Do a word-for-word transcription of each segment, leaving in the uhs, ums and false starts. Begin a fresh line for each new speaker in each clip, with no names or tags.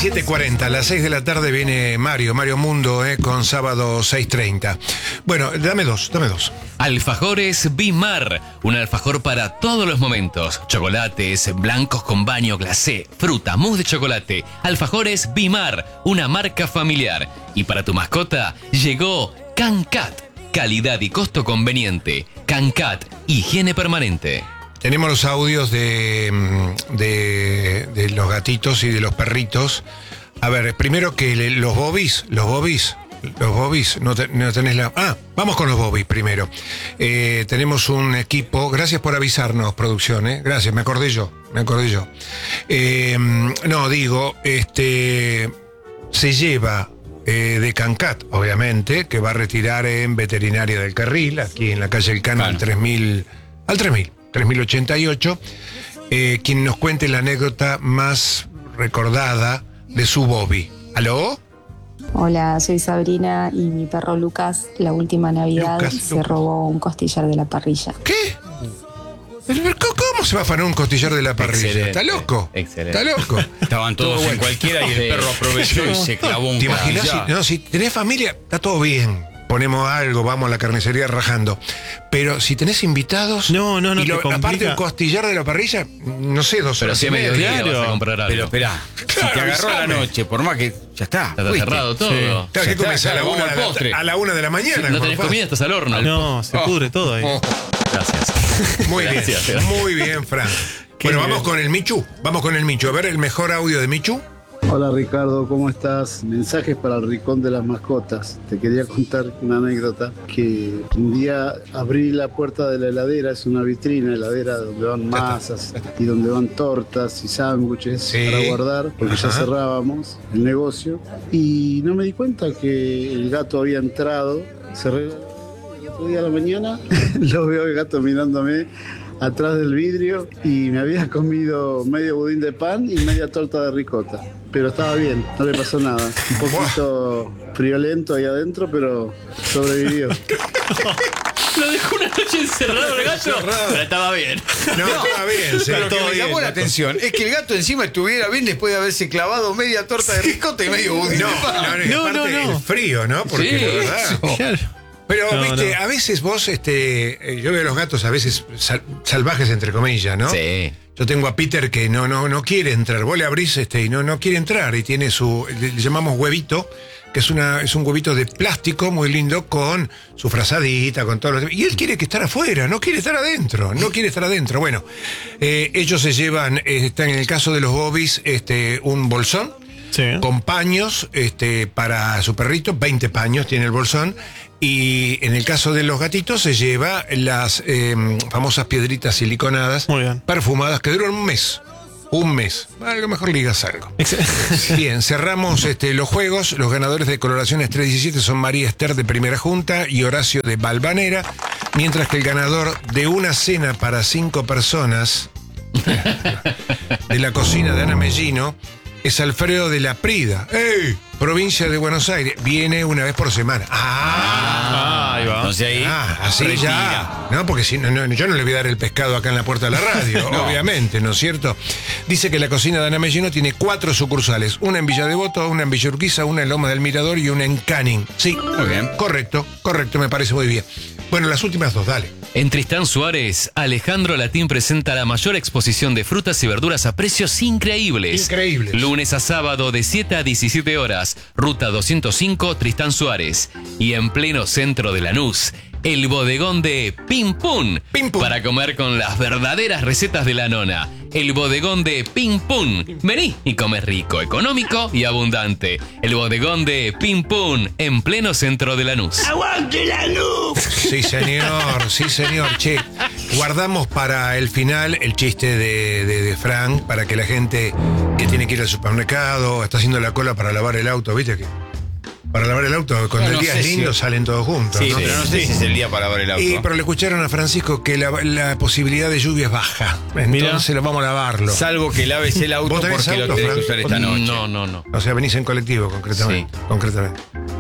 diecisiete cuarenta, a las seis de la tarde viene Mario, Mario Mundo, eh, con sábado seis treinta. Bueno, dame dos, dame dos.
Alfajores Bimar, un alfajor para todos los momentos. Chocolates, blancos con baño, glacé, fruta, mousse de chocolate. Alfajores Bimar, una marca familiar. Y para tu mascota, llegó Cancat, calidad y costo conveniente. Cancat, higiene permanente.
Tenemos los audios de, de, de los gatitos y de los perritos. A ver, primero que le, los bobis, los bobis, los bobis, no, te, no tenés la... Ah, vamos con los bobis primero. Eh, tenemos un equipo, gracias por avisarnos, producción, ¿eh? Gracias, me acordé yo, me acordé yo. Eh, no, digo, este, se lleva eh, de Cancat, obviamente, que va a retirar en Veterinaria del Carril, aquí en la calle El Cano, claro. al tres mil, al tres mil. tres mil ochenta y ocho, eh, quien nos cuente la anécdota más recordada de su Bobby. ¿Aló?
Hola, soy Sabrina y mi perro Lucas, la última Navidad, Lucas, se Lucas. robó un costillar de la parrilla.
¿Qué? ¿Cómo se va a afanar un costillar de la parrilla? Excelente. ¿Está loco?
Excelente.
¿Está loco?
Estaban todos
Todo
en
bueno.
cualquiera y el perro aprovechó y se clavó un
¿Te imaginas? Si, no, si tenés familia, está todo bien. Ponemos algo, vamos a la carnicería rajando. Pero si tenés invitados...
No, no, no,
y lo,
te
aparte un costillar de la parrilla, no sé, dos
Pero
horas
si a mediodía vas a comprar algo.
Pero esperá,
claro,
si te agarró
avisame.
la noche, por más que ya está.
Está
fuiste.
cerrado todo.
Sí.
Claro, ¿qué comes a la, una,
al postre.
a la una de la mañana?
Si no tenés
por
comida, estás al horno.
No, se pudre todo ahí.
Oh.
Gracias.
Muy bien,
Gracias, gracias.
muy bien, Fran. Bueno,
bien.
vamos con el Michu. Vamos con el Michu. A ver el mejor audio de Michu.
Hola Ricardo, ¿cómo estás? Mensajes para el Rincón de las Mascotas. Te quería contar una anécdota que un día abrí la puerta de la heladera, es una vitrina, heladera donde van masas y donde van tortas y sándwiches
Sí.
para guardar, porque
Ajá.
ya cerrábamos el negocio. Y no me di cuenta que el gato había entrado, cerré la y otro día a la mañana lo veo el gato mirándome atrás del vidrio y me había comido medio budín de pan y media torta de ricota. Pero estaba bien, no le pasó nada. Un poquito friolento ahí adentro, pero sobrevivió.
Lo dejó una noche encerrado el gato.
Encerrado.
Pero estaba bien.
No, está bien, sí.
Pero lo que
todo
me
bien,
llamó la
gato.
atención es que el gato encima estuviera bien después de haberse clavado media torta de ricota y medio budín
No,
de pan.
no, no, y
No,
aparte
no, no.
el frío, ¿no? Porque
Sí,
la verdad...
Claro.
Pero,
No,
viste,
no.
a veces vos, este, eh, yo veo a los gatos a veces sal- salvajes, entre comillas, ¿no?
Sí.
Yo tengo a Peter que no, no, no quiere entrar. Vos le abrís este, y no, no quiere entrar. Y tiene su, le, le llamamos huevito, que es una, es un huevito de plástico muy lindo con su frazadita, con todo lo demás. Y él quiere que estar afuera, no quiere estar adentro, no quiere estar adentro. Bueno, eh, ellos se llevan, eh, están en el caso de los bobbies, este, un bolsón.
Sí.
Con paños este, para su perrito, veinte paños tiene el bolsón. Y en el caso de los gatitos se lleva las eh, famosas piedritas siliconadas,
Muy bien.
perfumadas, que duran un mes. Un mes. A lo mejor ligas algo.
Ex-
Bien, cerramos este, los juegos. Los ganadores de coloraciones tres diecisiete son María Esther de Primera Junta y Horacio de Valvanera. Mientras que el ganador de una cena para cinco personas de la cocina de Ana Mellino es Alfredo de la Prida. ¡Ey! Provincia de Buenos Aires. Viene una vez por semana. ¡Ah!
Ah, ahí va.
Entonces ahí,
Ah, así
retira.
ya. No, porque si no, no, yo no le voy a dar el pescado acá en la puerta de la radio,
No.
obviamente, ¿no es cierto? Dice que la cocina de Ana Mellino tiene cuatro sucursales: una en Villa Devoto, una en Villa Urquiza, una en Loma del Mirador y una en Canning. Sí,
Muy bien.
correcto, correcto, me parece muy bien. Bueno, las últimas dos, dale.
En Tristán Suárez, Alejandro Latín presenta la mayor exposición de frutas y verduras a precios increíbles.
Increíbles.
Lunes a sábado de siete a diecisiete horas. Ruta doscientos cinco, Tristán Suárez. Y en pleno centro de Lanús, el bodegón de Pim Pum.
Pim Pum.
Para comer con las verdaderas recetas de la nona. El bodegón de Pim Pum. Vení y come rico, económico y abundante. El bodegón de Pim Pum en pleno centro de Lanús.
Sí, señor, sí, señor. Che, guardamos para el final el chiste de, de, de Frank, para que la gente que tiene que ir al supermercado, está haciendo la cola para lavar el auto, ¿viste? Que para lavar el auto, cuando
No,
el
no
día
sé
es lindo,
si-
salen todos juntos.
Sí,
¿no?
pero no sé si es el día para lavar el auto.
Y, pero le escucharon a Francisco que la, la posibilidad de lluvia es baja. Entonces lo vamos a lavarlo.
Salvo que laves el auto
¿Vos tenés
porque
auto,
lo tenés
Fran?
que usar esta noche.
No, no, no.
O sea, venís en colectivo, concretamente.
Sí.
Concretamente.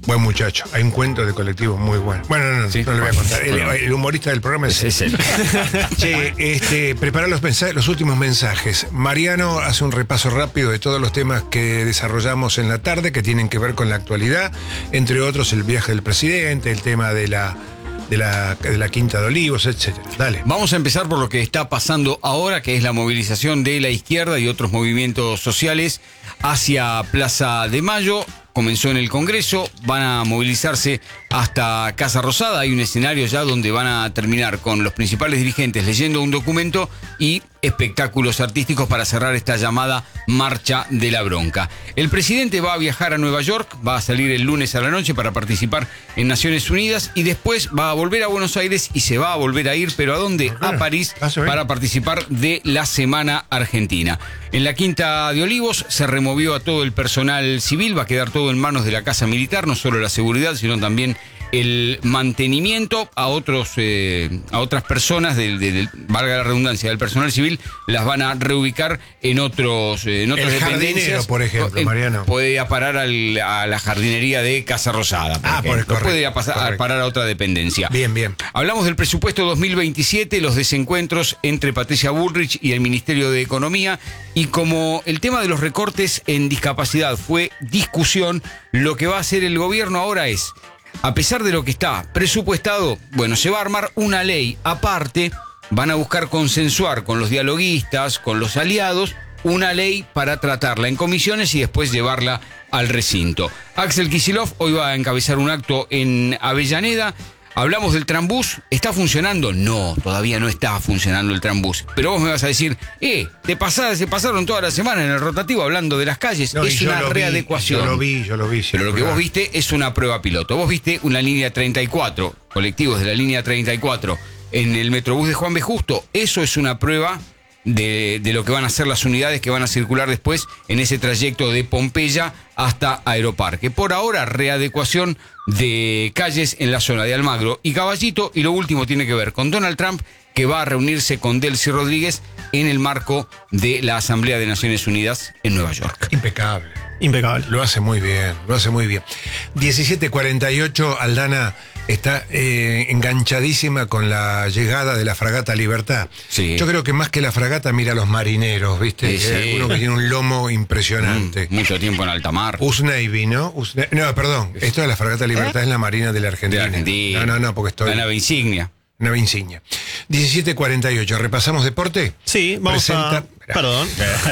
Buen muchacho. Hay un cuento de colectivo muy bueno. Bueno, no, no,
Sí.
no le voy a contar. El, el humorista del programa es,
Es él.
Che, este, prepara los, mensajes, los últimos mensajes. Mariano hace un repaso rápido de todos los temas que desarrollamos en la tarde que tienen que ver con la actualidad, entre otros el viaje del presidente, el tema de la, de la, de la Quinta de Olivos, etcétera. Dale.
Vamos a empezar por lo que está pasando ahora, que es la movilización de la izquierda y otros movimientos sociales hacia Plaza de Mayo. Comenzó en el Congreso, van a movilizarse hasta Casa Rosada. Hay un escenario ya donde van a terminar con los principales dirigentes leyendo un documento y espectáculos artísticos para cerrar esta llamada Marcha de la Bronca. El presidente va a viajar a Nueva York, va a salir el lunes a la noche para participar en Naciones Unidas y después va a volver a Buenos Aires y se va a volver a ir, pero ¿a dónde? A París, para participar de la Semana Argentina. En la Quinta de Olivos se removió a todo el personal civil, va a quedar todo en manos de la Casa Militar, no solo la seguridad, sino también el mantenimiento. A otros eh, a otras personas, del, del, del, valga la redundancia, del personal civil, las van a reubicar en otros eh, en otras
El
dependencias.
jardinero, por ejemplo,
Eh,
Mariano.
Puede ir a parar al, a la jardinería de Casa Rosada, por
Ah, por-
ejemplo.
correcto,
Puede ir a, pasar, a
correcto.
parar a otra dependencia.
Bien, bien.
Hablamos del presupuesto dos mil veintisiete, los desencuentros entre Patricia Bullrich y el Ministerio de Economía, y como el tema de los recortes en discapacidad fue discusión, lo que va a hacer el gobierno ahora es, a pesar de lo que está presupuestado, bueno, se va a armar una ley aparte, van a buscar consensuar con los dialoguistas, con los aliados, una ley para tratarla en comisiones y después llevarla al recinto. Axel Kicillof hoy va a encabezar un acto en Avellaneda. Hablamos del Trambús, ¿está funcionando? No, todavía no está funcionando el Trambús. Pero vos me vas a decir, eh, te pasadas, se pasaron toda la semana en el rotativo hablando de las calles.
No, y
es
yo
una
lo vi,
readecuación.
Yo lo vi, yo lo vi. sí,
Pero lo que
claro.
vos viste es una prueba piloto. Vos viste una línea treinta y cuatro, colectivos de la línea treinta y cuatro en el Metrobús de Juan B. Justo. Eso es una prueba de, de lo que van a ser las unidades que van a circular después en ese trayecto de Pompeya hasta Aeroparque. Por ahora, readecuación de calles en la zona de Almagro y Caballito. Y lo último tiene que ver con Donald Trump, que va a reunirse con Delcy Rodríguez en el marco de la Asamblea de Naciones Unidas en Nueva York.
Impecable.
Impecable.
Lo hace muy bien, lo hace muy bien. diecisiete cuarenta y ocho, Aldana está eh, enganchadísima con la llegada de la fragata Libertad.
Sí.
Yo creo que más que la fragata mira a los marineros, ¿viste?
Sí, sí.
Hay uno que tiene un lomo impresionante.
Mm, mucho tiempo en alta mar.
U S Navy, ¿no? U S Navy- no, perdón. Esto de la fragata Libertad es la Marina de la
De
Argentina.
Argentina.
No, no, no, porque estoy...
La nave insignia.
Nave insignia. diecisiete cuarenta y ocho, ¿repasamos deporte?
Sí, vamos
Presenta-
a... Perdón.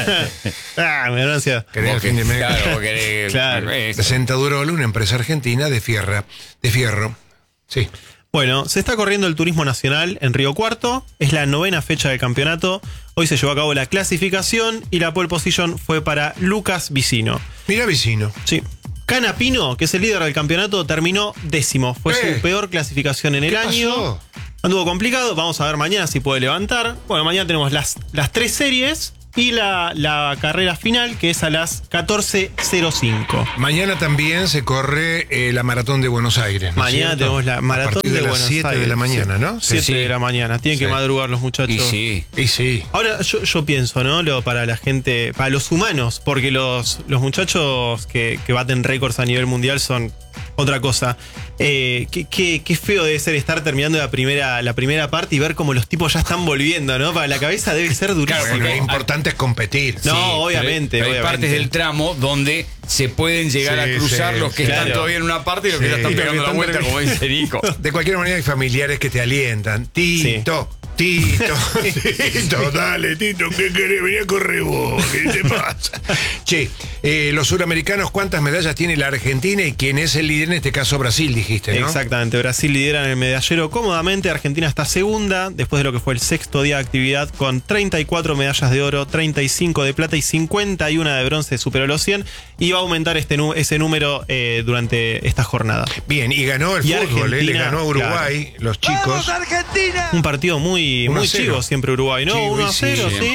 ah, me gracias.
¿Querés el fin de mes?
Claro, vos querés-
Claro.
es-
Presenta Durol, una empresa argentina de, fierra, de fierro. Sí.
Bueno, se está corriendo el Turismo Nacional en Río Cuarto. Es la novena fecha del campeonato. Hoy se llevó a cabo la clasificación y la pole position fue para Lucas Vicino.
Mira, vecino.
Sí. Canapino, que es el líder del campeonato, terminó décimo. Fue
Eh.
su peor clasificación en el
¿Qué
año.
pasó?
Anduvo complicado. Vamos a ver mañana si puede levantar. Bueno, mañana tenemos las, las tres series y la, la carrera final, que es a las catorce cero cinco.
Mañana también se corre eh, la maratón de Buenos Aires. ¿no es
Mañana
cierto?
tenemos la
A
maratón
partir
de,
de las
Buenos
siete
Aires.
de la mañana,
Sí.
¿no?
siete
Sí.
de la mañana. Tienen que
Sí.
madrugar los muchachos.
Y sí.
Y sí.
Ahora yo, yo pienso, ¿no? Lo, para la gente, para los humanos, porque los, los muchachos que, que baten récords a nivel mundial son otra cosa. Eh, qué, qué- qué feo debe ser estar terminando la primera, la primera parte y ver cómo los tipos ya están volviendo, ¿no? Para la cabeza debe ser durísimo.
Bueno, lo importante es competir.
No,
Sí,
obviamente,
pero hay, pero hay
obviamente.
partes del tramo donde se pueden llegar
Sí,
a cruzar
sí,
los que
sí.
están
Claro.
todavía en una parte y los que
Sí.
ya están
Y los
pegando
que
la
están
vuelta,
termi-
como dice Nico.
De cualquier manera hay familiares que te alientan. Tito, Tito, Tito, dale, Tito, ¿qué querés? Vení a correr vos, ¿qué te pasa? Che, eh, los suramericanos, ¿cuántas medallas tiene la Argentina y quién es el líder? En este caso Brasil, dijiste, ¿no?
Exactamente, Brasil lidera en el medallero cómodamente, Argentina está segunda, después de lo que fue el sexto día de actividad, con treinta y cuatro medallas de oro, treinta y cinco de plata y cincuenta y una de bronce, superó los cien, y va a aumentar este nu- ese número eh, durante esta jornada.
Bien, y ganó el
Y
fútbol, eh, le
Argentina,
ganó a Uruguay, los chicos.
Un partido muy,
uno a
muy
cero.
chivo siempre Uruguay, ¿no?
Sí,
uno a
sí,
cero,
sí.
sí.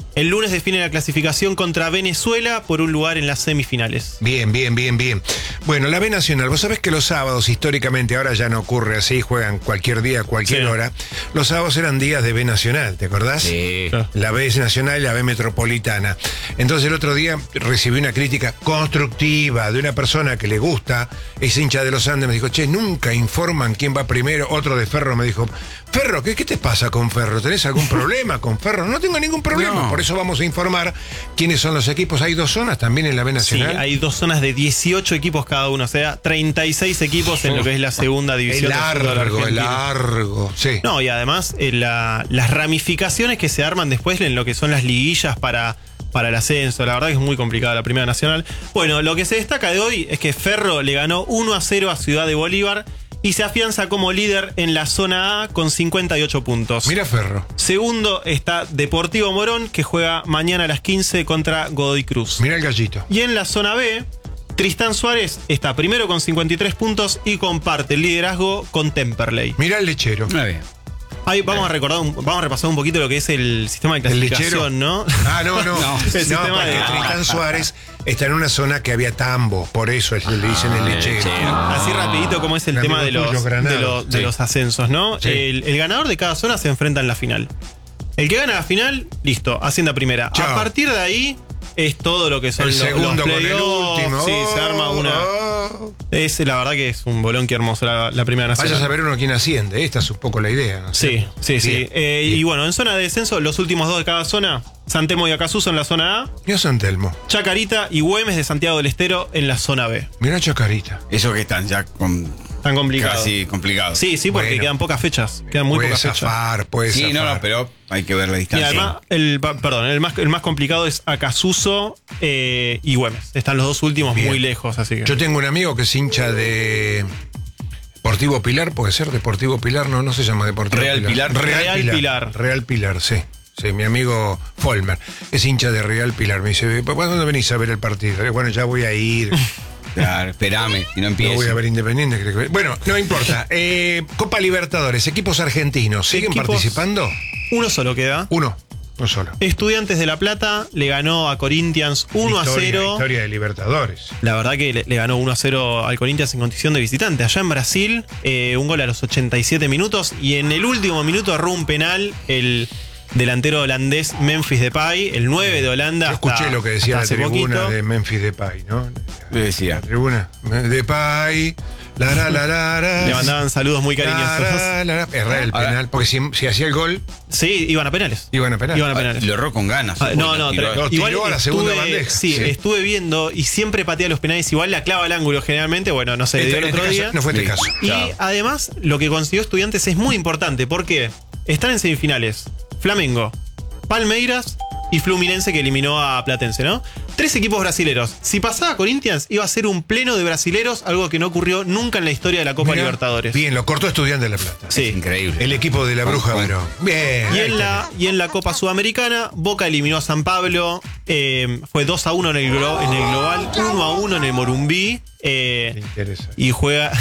El lunes define la clasificación contra Venezuela por un lugar en las semifinales.
Bien, bien, bien, bien. Bueno, la B Nacional, vos sabés que los sábados, históricamente, ahora ya no ocurre así, juegan cualquier día, cualquier
Sí.
hora. Los sábados eran días de B Nacional, ¿te acordás?
Sí.
Claro.
La B Nacional y la B Metropolitana. Entonces el otro día recibí una crítica constructiva de una persona que le gusta, es hincha de los Andes, me dijo, che, nunca informan quién va primero. Otro de Ferro me dijo, Ferro, ¿qué, qué te pasa con Ferro? ¿Tenés algún problema con Ferro? No tengo ningún problema,
No.
por eso vamos a informar quiénes son los equipos. Hay dos zonas también en la B
Sí,
Nacional.
hay dos zonas de dieciocho equipos cada uno, o sea, treinta y seis equipos en lo que es la segunda
Es
división. del fútbol
largo, es
argentino.
largo. Sí.
No, y además eh, la- las ramificaciones que se arman después en lo que son las liguillas para, para el ascenso, la verdad que es muy complicada la Primera Nacional. Bueno, lo que se destaca de hoy es que Ferro le ganó uno a cero a Ciudad de Bolívar y se afianza como líder en la zona A con cincuenta y ocho puntos.
Mira Ferro.
Segundo está Deportivo Morón, que juega mañana a las quince contra Godoy Cruz.
Mira el gallito.
Y en la zona B, Tristán Suárez está primero con cincuenta y tres puntos y comparte el liderazgo con Temperley.
Mira el lechero.
Muy bien.
Ahí vamos a recordar, un- vamos a repasar un poquito lo que es el sistema de
El lechero.
clasificación, ¿no?
Ah, no, no.
No,
no,
el sistema
porque
de-
Tristán Suárez está en una zona que había tambo, por eso es- le dicen el lechero.
Así rapidito como es el
Un
tema de
amigo
los,
tuyo, Granado.
de los, de
Sí.
los ascensos, ¿no?
Sí.
El, el ganador de cada zona se enfrenta en la final. El que gana la final, listo, asciende a primera.
Chao.
A partir de ahí es todo lo que son
El
los,
segundo
los
con el
playoffs.
último.
Sí, se arma una.
Oh.
Es la verdad que es un bolón que hermoso la, la primera nacional.
Vaya a saber uno quién asciende. Esta es un poco la idea. ¿no?
Sí, sí, sí.
Bien,
Eh,
bien.
y bueno, en zona de descenso, los últimos dos de cada zona, San Telmo y Acasuso en la zona A,
Mira San Telmo.
Chacarita y Güemes de Santiago del Estero en la zona B.
Mira Chacarita.
Eso que están ya con,
Tan complicado.
casi complicados.
Sí, sí, porque
Bueno.
quedan pocas fechas. Quedan muy
puede
pocas fechas.
zafar, puede
Sí,
zafar.
no, no, pero hay que ver la
Y
distancia.
además, el, pa- perdón, el más, el más complicado es Acasuso eh, y Güemes. Están los dos últimos
Bien.
muy lejos, así que.
Yo tengo un amigo que es hincha de Deportivo Pilar, puede ser Deportivo Pilar, no, no se llama Deportivo
Real Pilar.
Real,
Real
Pilar.
Pilar.
Real Pilar, sí. Sí, mi amigo Folmer es hincha de Real Pilar. Me dice, ¿cuándo venís a ver el partido? Bueno, ya voy a ir.
Claro, espérame, si no
No voy a
empieza.
ver Independiente. creo que- Bueno, no importa. Eh, Copa Libertadores, equipos argentinos, ¿siguen
Equipos-
participando?
Uno solo queda.
Uno, uno solo.
Estudiantes de La Plata le ganó a Corinthians uno a
Historia-
cero.
Historia de Libertadores.
La verdad que le, le ganó uno a cero al Corinthians en condición de visitante. Allá en Brasil, eh, un gol a los ochenta y siete minutos. Y en el último minuto erró un penal el delantero holandés Memphis Depay, el nueve de Holanda.
Yo escuché
hasta-
lo que decía la
hasta hace
tribuna
poquito.
de Memphis Depay, ¿no?
Le decía.
La tribuna Depay, la la la la la.
Le mandaban saludos muy
La,
cariñosos.
la, la, la. Erré el
Ahora-
penal, porque si, si hacía el gol,
Sí, iban a penales.
iban a penal.
Iban a penales.
Lo erró con ganas.
Ah, no, no,
Tiró-
tra-
Lo tiró a la segunda bandeja.
Sí,
Sí.
estuve viendo y siempre patea los penales. Igual la clava al ángulo generalmente. Bueno, no sé,
Este-
dio el
en
otro
este
día.
caso, no fue este
Sí.
caso.
Y
Chao.
además, lo que consiguió Estudiantes es muy importante porque están en semifinales Flamengo, Palmeiras y Fluminense, que eliminó a Platense, ¿no? Tres equipos brasileros. Si pasaba Corinthians, iba a ser un pleno de brasileros, algo que no ocurrió nunca en la historia de la Copa
Mirá,
Libertadores.
Bien, lo cortó Estudiante de La Plata.
Sí.
Es increíble.
El equipo de la bruja,
Con-
pero. Bien.
Y
ahí
en, la, y en la Copa Sudamericana, Boca eliminó a San Pablo. eh, fue dos a uno en el, glo- en el global, uno a uno en el Morumbí. eh,
Me interesa.
y juega,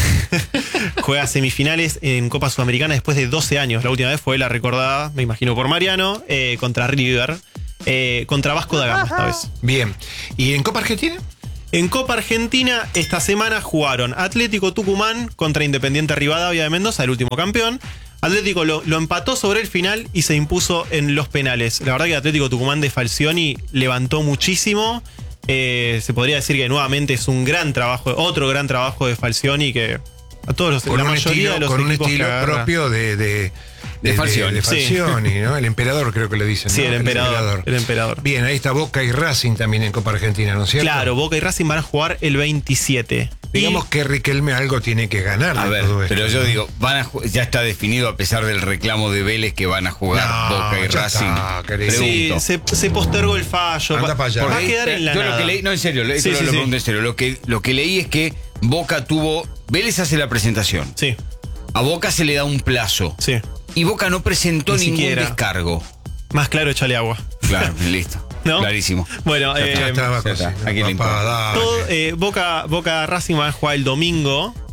juega semifinales en Copa Sudamericana después de doce años. La última vez fue la recordada, me imagino, por Mariano, eh, contra River. eh, contra Vasco da Gama esta vez.
Bien. ¿Y en Copa Argentina?
En Copa Argentina, esta semana jugaron Atlético Tucumán contra Independiente Rivadavia de Mendoza, el último campeón. Atlético lo, lo empató sobre el final y se impuso en los penales. La verdad que Atlético Tucumán de Falcioni levantó muchísimo. Eh, se podría decir que nuevamente es un gran trabajo, otro gran trabajo de Falcioni que a todos los,
Con
la
un
mayoría
estilo,
de los
con un
equipos que
estilo
agarra.
propio de. de
De Falcioni.
de
Sí.
Falcioni, ¿no? El emperador, creo que le dicen.
Sí,
¿no?
el emperador, el emperador.
Bien, ahí está Boca y Racing también en Copa Argentina, ¿no es cierto?
Claro, Boca y Racing van a jugar el veintisiete.
Digamos
Y-
que Riquelme algo tiene que ganar
A
de
ver,
todo esto.
pero yo
¿no?
digo, van a ju- ya está definido a pesar del reclamo de Vélez que van a jugar
No,
Boca y
ya
Racing.
está, querido.
Sí,
Pregunto.
se, se postergó el fallo.
Anda
Va-
pa' allá.
Va a
Porque,
quedar en la
yo
nada.
lo que leí, no en serio, esto
Sí,
lo,
sí,
lo
sí.
pregunto en serio. Lo que, lo que leí es que Boca tuvo. Vélez hace la presentación.
Sí,
A Boca se le da un plazo.
sí.
Y Boca no presentó
Ni
ningún
siquiera.
descargo.
Más claro, échale agua.
Claro, listo.
¿No?
Clarísimo.
Bueno,
Ya
eh,
Ya estaba
Ya está,
cocinando,
¿a quién le
papá,
importa?
dale.
todo, eh, Boca, Boca Racing van a jugar el domingo.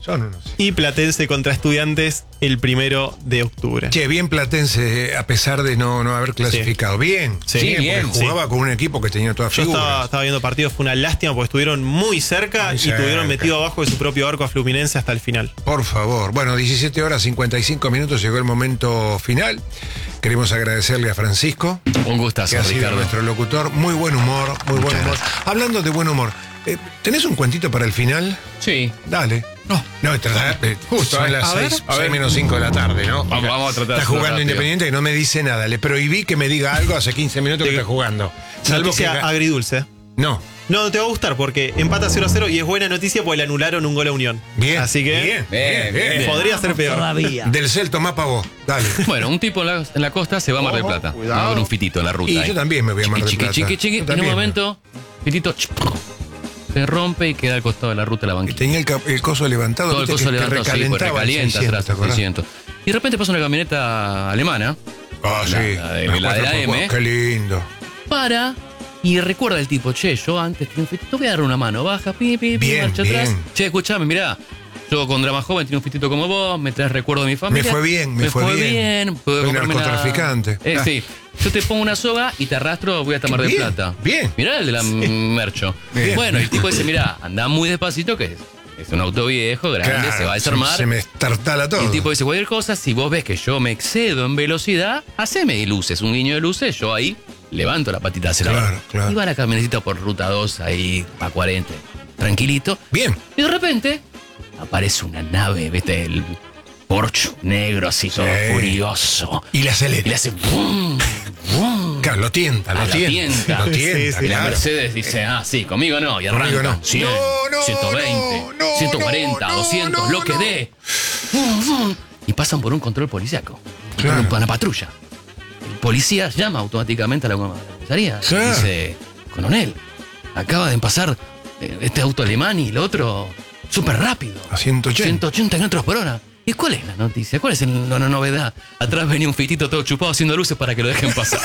Son unos.
Y Platense contra Estudiantes el primero de octubre.
Che, bien Platense, a pesar de no, no haber clasificado. Sí. Bien,
sí,
bien,
bien,
porque jugaba
sí.
con un equipo que tenía todas
Yo
figuras.
estaba, estaba viendo partidos, fue una lástima porque estuvieron muy cerca
Muy
y
cerca.
tuvieron metido abajo de su propio arco a Fluminense hasta el final.
Por favor. Bueno, diecisiete horas cincuenta y cinco minutos, llegó el momento final. Queremos agradecerle a Francisco,
Un gustazo,
que ha sido
Ricardo.
nuestro locutor. Muy buen humor, muy buen humor. Hablando de buen humor, eh, ¿tenés un cuentito para el final?
Sí.
Dale. No, no, trata- eh, justo son las
A ver,
seis,
a ver.
seis menos cinco de la tarde, ¿no?
Vamos, vamos a tratar de
Está
hacerlo
jugando
rápido.
Independiente y no me dice nada. Le prohibí que me diga algo hace quince minutos que
Te-
está jugando. Salvo que.
Noticia agridulce.
No.
No, te va a gustar porque empata cero a cero y es buena noticia porque le anularon un gol a Unión.
Bien.
Así que
Bien,
Bien,
bien, bien.
podría ser peor.
Del Cel, tomá pa' vos. Dale.
Bueno, un tipo en la, en la costa se va a Mar del
Ojo,
Plata.
cuidado.
Va a ver un fitito en la ruta.
Y
ahí.
yo también me voy a Mar del
Chiqui,
Plata.
chiqui, chiqui,
Yo
y en un
también.
momento, fitito ch, se rompe y queda al costado de la ruta de la
Y
banquina.
tenía el, cap- el coso levantado.
Todo el
¿viste?
coso
que,
levantado,
que
sí, pues
recalentaba el
recalienta
seiscientos,
atrás,
¿te acordás?
seiscientos. Y de repente pasa una camioneta alemana,
Ah, sí.
La- la de-
Las
la de la
cuatro por
M.
cuatro. Qué lindo.
para y recuerda el tipo, che, yo antes tenía un fitito, voy a dar una mano, baja, pi, pi, pi,
Bien,
marcha
bien.
atrás. Che, escuchame, mirá, yo con Drama Joven tenía un fitito como vos, me traes recuerdo de mi familia.
Me fue bien, me fue bien.
puedo
Soy
comprarme una-
narcotraficante.
Eh,
Ah.
sí, yo te pongo una soga y te arrastro, voy a Mar del
Bien,
Plata.
bien.
Mirá el de la mercho.
Bien.
Bueno, el tipo dice, mirá, anda muy despacito, que es, es un auto viejo, grande,
Claro,
se va a desarmar.
Se me estartala todo.
Y el tipo dice, cualquier cosa, si vos ves que yo me excedo en velocidad, haceme luces, un guiño de luces, yo ahí levanto la patita aceleradora.
Claro, claro.
Y va la camionetita por ruta dos, ahí a cuarenta, tranquilito.
Bien.
Y de repente aparece una nave, viste, el Porsche negro así, todo
Sí.
furioso.
Y la
Y
acelera.
le hace ¡bum! ¡bum!
Claro, lo tienta, lo
Ah, la
tienta.
tienta.
Lo tienta,
Sí, sí.
Y la
claro.
Mercedes dice, ah, sí, conmigo no, y
Conmigo
arranca.
no.
cien,
No, no,
ciento veinte,
no, no,
ciento cuarenta,
no,
doscientos,
no,
lo que
no.
dé. Fum, fum. Y pasan por un control policiaco.
Claro.
Por una patrulla. El policía llama automáticamente a la comisaría. y
Claro.
Dice, coronel, acaba de pasar eh, este auto alemán y el otro súper rápido.
A ciento ochenta.
ciento ochenta kilómetros por hora. ¿Y cuál es la noticia? ¿Cuál es el- la novedad? Atrás venía un fitito todo chupado haciendo luces para que lo dejen pasar.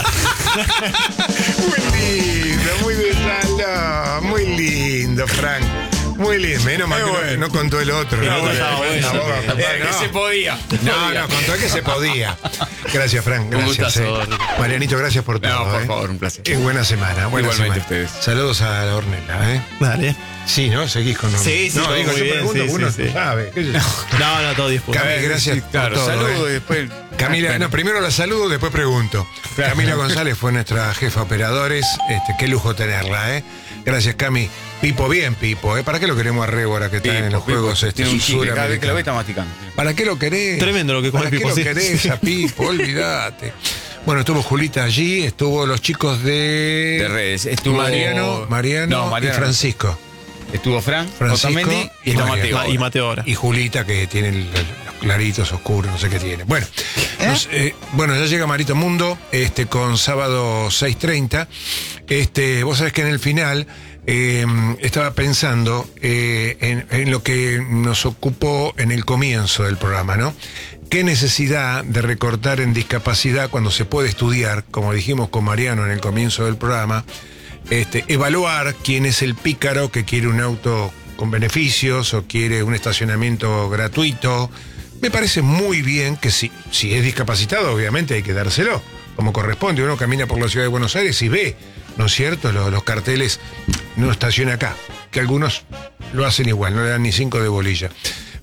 Muy lindo, muy de sala. Muy lindo, Frank. Muy lindo. Menos mal que no, no contó el otro. No,
no, estaba bueno.
No, no,
Era que se podía.
No, no, contó que se podía. Gracias, Frank.
Un
Gracias.
gustazo.
eh. Marianito, gracias por todo.
No, por
eh.
favor, un placer.
Qué buena semana. Buena
Igualmente
semana.
ustedes.
Saludos a la Ornella, ¿eh?
Dale.
Sí, ¿no? Seguís con nosotros.
Sí, sí,
No,
todo
digo,
muy
yo
bien,
pregunto,
sí,
uno
sí, sí.
sabe. ¿Qué sé yo?
No, no, todo dispuesto.
Cami, gracias
Sí, claro,
por todo,
saludo
¿eh?
y después.
Camila, no, primero la saludo, después pregunto. Camila González fue nuestra jefa operadores. Este, qué lujo tenerla, ¿eh? Gracias, Cami. Pipo, bien, Pipo, ¿eh? ¿Para qué lo queremos a Rébora que está en los juegos este,
Tiene un chicle, cada vez que lo ve está
suramericanos?
masticando.
¿Para qué lo querés?
Tremendo lo que come
¿Para
Pipo,
qué
sí.
lo querés a Pipo? Olvídate. Bueno, estuvo Julita allí, estuvo los chicos de...
De redes. Estuvo
Mariano, Mariano,
No, Mariano
y Francisco.
Estuvo Fran,
Francisco
Otamendi y está
Mariano.
Mateo.
Ma- y Mateo ahora.
Y Julita, que tiene el- los claritos oscuros, no sé qué tiene. Bueno, nos- eh, bueno, ya llega Marito Mundo, este, con sábado seis treinta. Este, vos sabés que en el final eh, estaba pensando eh, en, en lo que nos ocupó en el comienzo del programa, ¿no? ¿Qué necesidad de recortar en discapacidad cuando se puede estudiar, como dijimos con Mariano en el comienzo del programa? Este, evaluar quién es el pícaro que quiere un auto con beneficios o quiere un estacionamiento gratuito. Me parece muy bien que si, si es discapacitado, obviamente hay que dárselo, como corresponde. Uno camina por la ciudad de Buenos Aires y ve, ¿no es cierto?, los, los carteles, no estaciona acá, que algunos lo hacen igual, no le dan ni cinco de bolilla.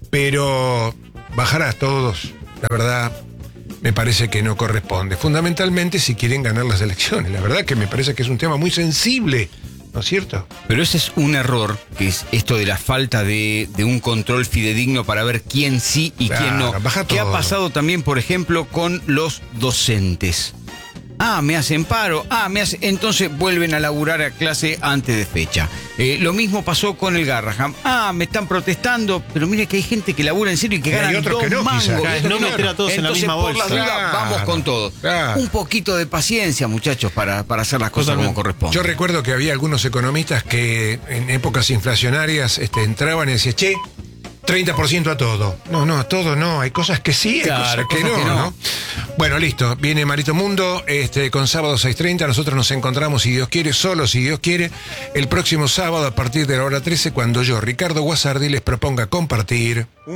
Pero bajar a todos, la verdad, me parece que no corresponde. Fundamentalmente si quieren ganar las elecciones. La verdad que me parece que es un tema muy sensible, ¿no es cierto?
Pero ese es un error, que es esto de la falta de, de un control fidedigno para ver quién sí y
Claro,
quién no.
baja
¿Qué ha
todo.
pasado también, por ejemplo, con los docentes? Ah, me hacen paro, ah, me hacen... Entonces vuelven a laburar a clase antes de fecha. Eh, lo mismo pasó con el Garraham. Ah, me están protestando, pero mire que hay gente que labura en serio y que
Y hay
ganan
otros
dos
que no,
mangos.
quizás.
y otros
No
que
meter a todos en la
Entonces,
misma
por
bolsa.
la duda,
Claro,
vamos con todo.
claro.
Un poquito de paciencia, muchachos, para, para hacer las cosas
Totalmente.
como corresponde.
Yo recuerdo que había algunos economistas que en épocas inflacionarias este, entraban y decían, che, treinta por ciento a todo. No, no, a todo no. Hay cosas que sí, hay
Claro,
cosas, que,
cosas
no,
que no.
¿no? Bueno, listo. Viene Marito Mundo este, con sábado seis treinta. Nosotros nos encontramos, si Dios quiere, solo si Dios quiere, el próximo sábado a partir de la hora trece, cuando yo, Ricardo Guasardi, les proponga compartir.